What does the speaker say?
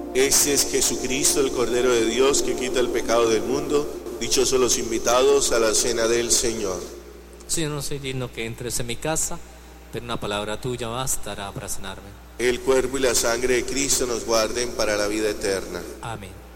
Este es Jesucristo, el Cordero de Dios, que quita el pecado del mundo. Dichosos los invitados a la cena del Señor. Señor, no soy digno que entres en mi casa, pero una palabra tuya bastará para sanarme. El cuerpo y la sangre de Cristo nos guarden para la vida eterna. Amén.